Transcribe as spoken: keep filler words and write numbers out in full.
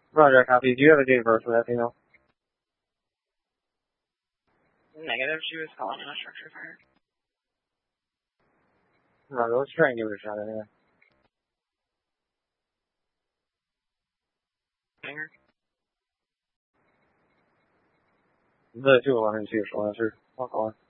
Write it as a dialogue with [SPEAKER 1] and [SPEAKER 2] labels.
[SPEAKER 1] Roger, copy. Do you have a date of birth for that female?
[SPEAKER 2] Negative, she was falling on a structure fire.
[SPEAKER 1] Roger, let's try and give it a shot anyway.
[SPEAKER 2] Hanger.
[SPEAKER 1] The two eleven two shall answer. Walk on.